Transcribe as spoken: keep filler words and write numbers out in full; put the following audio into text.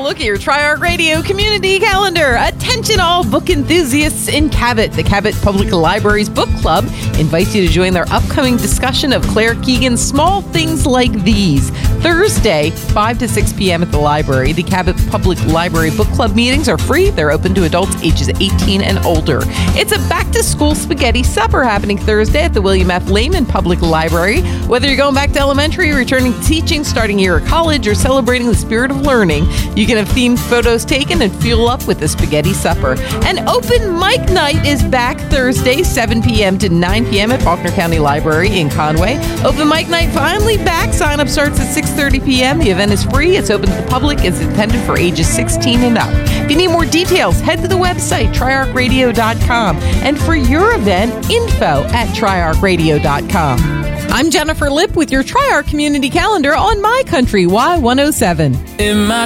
look at your Tri-Arc Radio community calendar. Attention all book enthusiasts in Cabot. The Cabot Public Library's book club invites you to join their upcoming discussion of Claire Keegan's Small Things Like These. Thursday, five to six p.m. at the library. The Cabot Public Library book club meetings are free. They're open to adults ages eighteen and older. It's a back-to-school spaghetti supper happening Thursday at the William F. Lehman Public Library. Whether you're going back to elementary, returning to teaching, starting a year of college, or celebrating the spirit of learning, you can have themed photos taken and fuel up with the spaghetti supper. And open mic night is back Thursday, seven p.m. to nine p.m. at Faulkner County Library in Conway. Open mic night finally back. Sign up starts at six thirty p.m. The event is free. It's open to the public. It's intended for ages sixteen and up. If you need more details, head to the website, tri arc radio dot com. And for your event, info at tri arc radio dot com. I'm Jennifer Lipp with your Tri-Arc Community Calendar on My Country Y one oh seven. In my